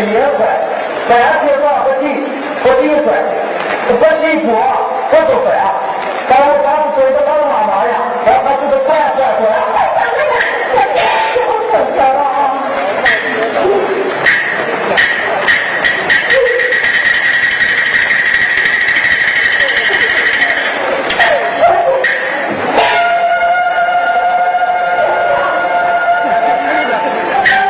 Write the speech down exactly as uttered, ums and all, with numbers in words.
也快，反正听说不急，不急快，不急多，不就快。但我当时说的老妈妈呀，他他就是快。